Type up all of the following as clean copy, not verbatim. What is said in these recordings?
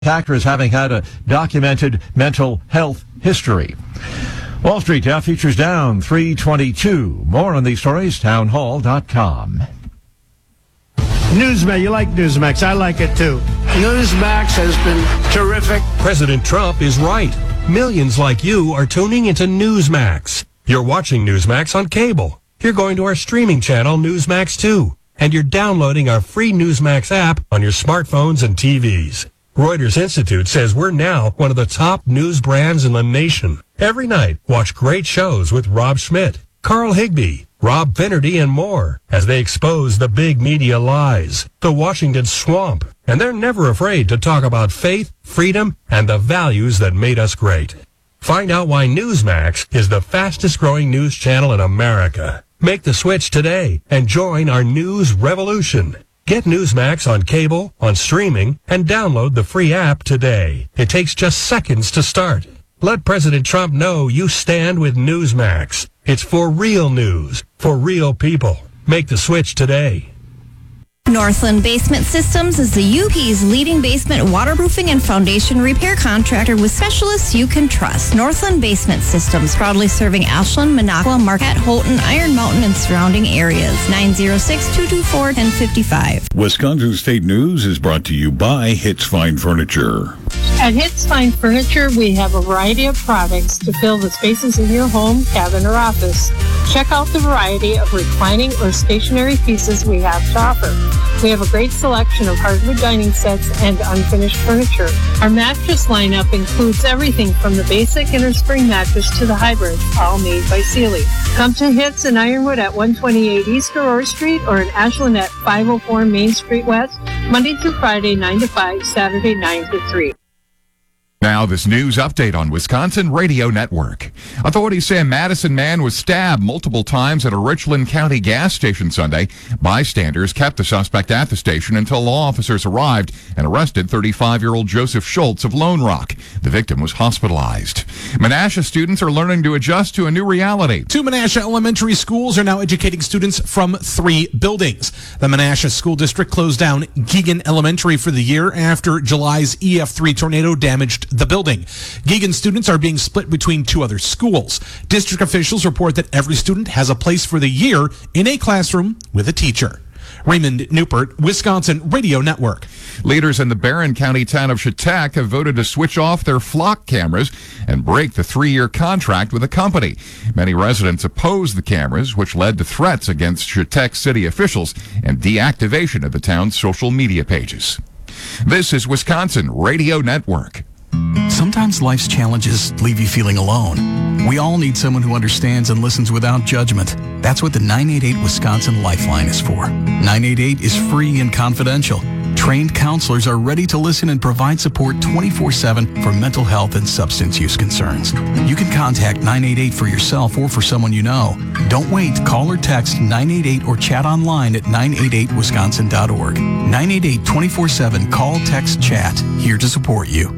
actor as having had a documented mental health history. Wall Street Dow futures down 322. More on these stories, townhall.com. Newsmax, you like Newsmax. I like it too. Newsmax has been terrific. President Trump is right. Millions like you are tuning into Newsmax. You're watching Newsmax on cable. You're going to our streaming channel, Newsmax 2. And you're downloading our free Newsmax app on your smartphones and TVs. Reuters Institute says we're now one of the top news brands in the nation. Every night, watch great shows with Rob Schmidt, Carl Higbie, Rob Finnerty, and more as they expose the big media lies, the Washington swamp, and they're never afraid to talk about faith, freedom, and the values that made us great. Find out why Newsmax is the fastest growing news channel in America. Make the switch today and join our news revolution. Get Newsmax on cable, on streaming, and download the free app today. It takes just seconds to start. Let President Trump know you stand with Newsmax. It's for real news, for real people. Make the switch today. Northland Basement Systems is the UP's leading basement waterproofing and foundation repair contractor with specialists you can trust. Northland Basement Systems, proudly serving Ashland, Minocqua, Marquette, Houghton, Iron Mountain, and surrounding areas. 906-224-1055. Wisconsin State News is brought to you by Hits Fine Furniture. At Hits Fine Furniture, we have a variety of products to fill the spaces in your home, cabin, or office. Check out the variety of reclining or stationary pieces we have to offer. We have a great selection of hardwood dining sets and unfinished furniture. Our mattress lineup includes everything from the basic innerspring mattress to the hybrids, all made by Sealy. Come to Hits in Ironwood at 128 East Aurora Street or in Ashland at 504 Main Street West, Monday through Friday, 9 to 5, Saturday, 9 to 3. Now, this news update on Wisconsin Radio Network. Authorities say a Madison man was stabbed multiple times at a Richland County gas station Sunday. Bystanders kept the suspect at the station until law officers arrived and arrested 35-year-old Joseph Schultz of Lone Rock. The victim was hospitalized. Menasha students are learning to adjust to a new reality. 2 Menasha elementary schools are now educating students from 3 buildings. The Menasha School District closed down Geoghan Elementary for the year after July's EF3 tornado damaged the building. Geoghan students are being split between 2 other schools. District officials report that every student has a place for the year in a classroom with a teacher. Raymond Newport, Wisconsin Radio Network. Leaders in the Barron County town of Chautauqua have voted to switch off their flock cameras and break the 3-year contract with the company. Many residents opposed the cameras, which led to threats against Chautauqua city officials and deactivation of the town's social media pages. This is Wisconsin Radio Network. Sometimes life's challenges leave you feeling alone. We all need someone who understands and listens without judgment. That's what the 988 Wisconsin Lifeline is for. 988 is free and confidential. Trained counselors are ready to listen and provide support 24/7 for mental health and substance use concerns. You can contact 988 for yourself or for someone you know. Don't wait. Call or text 988 or chat online at 988wisconsin.org. 988 24/7. Call, text, chat. Here to support you.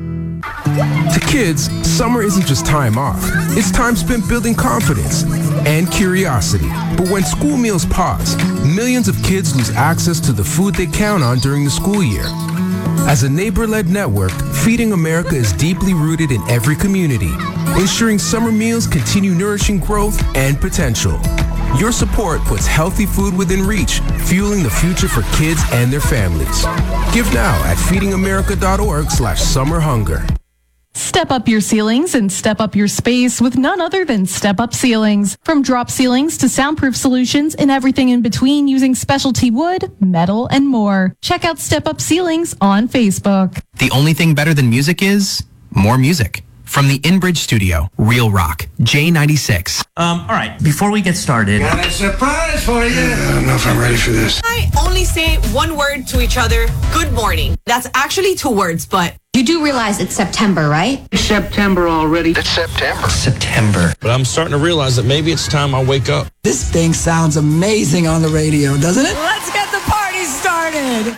To kids, summer isn't just time off. It's time spent building confidence and curiosity. But when school meals pause, millions of kids lose access to the food they count on during the school year. As a neighbor-led network, Feeding America is deeply rooted in every community, ensuring summer meals continue nourishing growth and potential. Your support puts healthy food within reach, fueling the future for kids and their families. Give now at feedingamerica.org/summerhunger. Step up your ceilings and step up your space with none other than Step Up Ceilings. From drop ceilings to soundproof solutions and everything in between using specialty wood, metal, and more. Check out Step Up Ceilings on Facebook. The only thing better than music is more music. From the InBridge Studio, Real Rock, J96. All right, before we get started... Got a surprise for you. I don't know if I'm ready for this. I only say one word to each other, good morning. That's actually 2 words, but... You do realize it's September, right? It's September already. It's September. September. But I'm starting to realize that maybe it's time I wake up. This thing sounds amazing on the radio, doesn't it? Let's get the party started.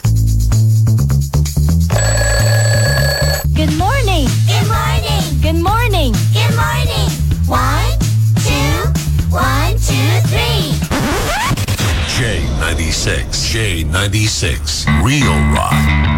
Good morning. Good morning. Good morning. Good morning. 1, 2, 1, 2, 3. J96. J96. Real Rock.